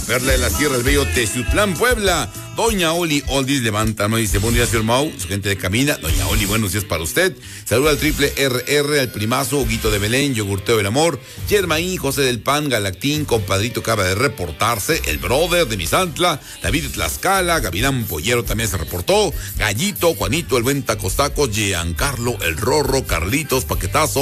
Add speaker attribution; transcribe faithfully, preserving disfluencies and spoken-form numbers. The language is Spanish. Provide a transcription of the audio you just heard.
Speaker 1: Perla de la Sierra, el bello Teciutlán, Puebla. Doña Oli Oldis levanta, ¿no? Dice, buen día, señor Mau, su gente de Camina. Doña Oli, buenos días para usted. Saluda al triple R R, al primazo, Huguito de Belén, Yogurteo del Amor, Germaín, José del Pan, Galactín, compadrito acaba de reportarse, el brother de Misantla, David de Tlaxcala, Gavilán Pollero también se reportó, Gallito, Juanito, el buen Tacos Tacos, Giancarlo, el Rorro, Carlitos, Paquetazo,